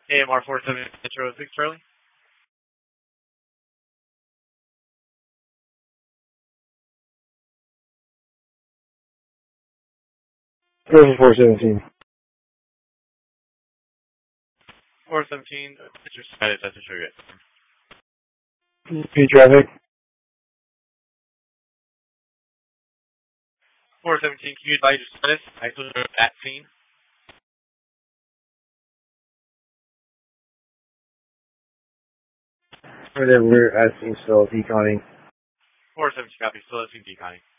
AMR 47 Metro 6 Charlie. Version 417. 417, Mr. Status, that's a trigger. P traffic. 417, can you advise your status? Actually, at scene. We're asking still deconning. 417, copy, still at scene deconning.